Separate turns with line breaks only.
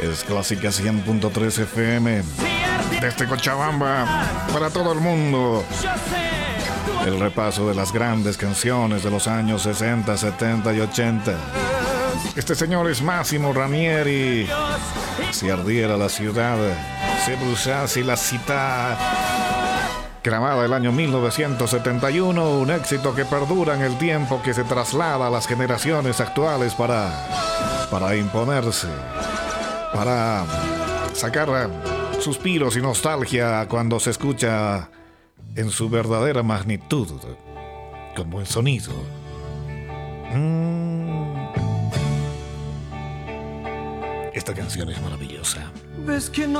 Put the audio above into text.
Es Clásica 100.3 FM. Desde Cochabamba, para todo el mundo. El repaso de las grandes canciones de los años 60, 70 y 80. Este señor es Massimo Ranieri. Si ardiera la ciudad, se bruciase la città. Grabada el año 1971, un éxito que perdura en el tiempo, que se traslada a las generaciones actuales para imponerse, para sacar suspiros y nostalgia cuando se escucha en su verdadera magnitud, con buen sonido. Esta canción es maravillosa.
¿Ves que no